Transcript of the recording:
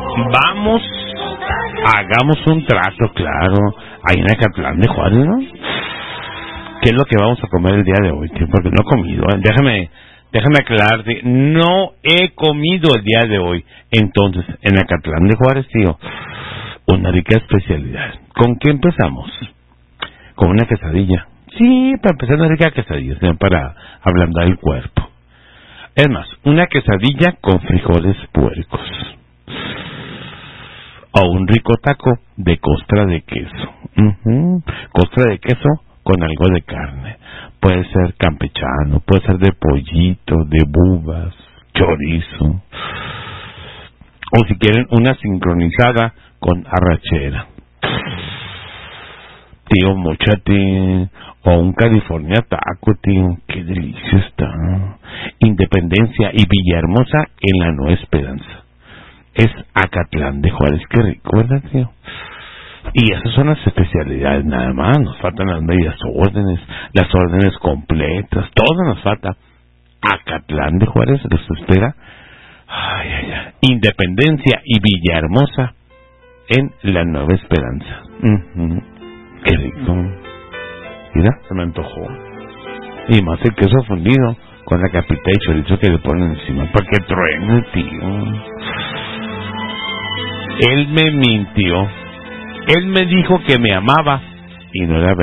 Vamos, hagamos un trato, claro. Ahí en Acatlán de Juárez, ¿no? ¿Qué es lo que vamos a comer el día de hoy, tío? Porque no he comido. Déjame aclararte. No he comido el día de hoy. Entonces, en Acatlán de Juárez, tío, una rica especialidad. ¿Con qué empezamos? Con una quesadilla. Sí, para empezar una rica quesadilla, ¿sí? Para ablandar el cuerpo. Es más, una quesadilla con frijoles puercos. O un rico taco de costra de queso. Costra de queso con algo de carne. Puede ser campechano, puede ser de pollito, de bubas, chorizo. O si quieren, una sincronizada con arrachera. Tío, mochate. O un California taco, tío. Qué delicia está. Independencia y Villahermosa en la Nueva Esperanza. Es Acatlán de Juárez. Qué rico, ¿verdad, tío? Y esas son las especialidades nada más. Nos faltan las medias órdenes, las órdenes completas. Todo nos falta. Acatlán de Juárez los espera. Independencia y Villahermosa en la Nueva Esperanza. Qué rico. Mira, se me antojó. Y más el queso fundido con la capita y chorizo que le ponen encima para que truene, tío. Él me mintió. Él me dijo que me amaba y no era verdad.